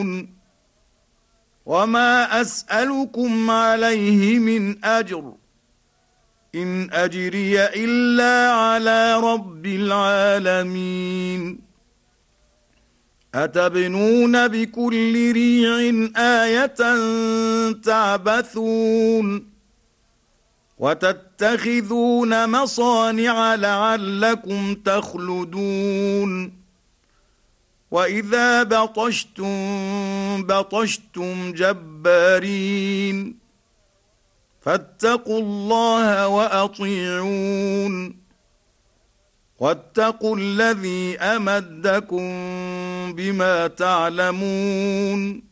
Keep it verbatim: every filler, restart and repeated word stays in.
وما أسألكم عليه من أجر إن أجري إلا على رب العالمين أتبنون بكل ريع آية تعبثون وتتخذون مصانع لعلكم تخلدون وإذا بطشتم بطشتم جبارين فاتقوا الله وأطيعون واتقوا الذي أمدكم بما تعلمون